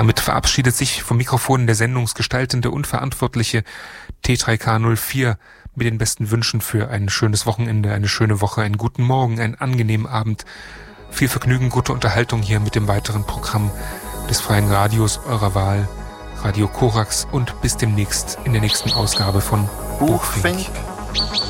Damit verabschiedet sich vom Mikrofon der sendungsgestaltende und verantwortliche T3K04 mit den besten Wünschen für ein schönes Wochenende, eine schöne Woche, einen guten Morgen, einen angenehmen Abend. Viel Vergnügen, gute Unterhaltung hier mit dem weiteren Programm des freien Radios eurer Wahl, Radio Korax, und bis demnächst in der nächsten Ausgabe von Buchfink.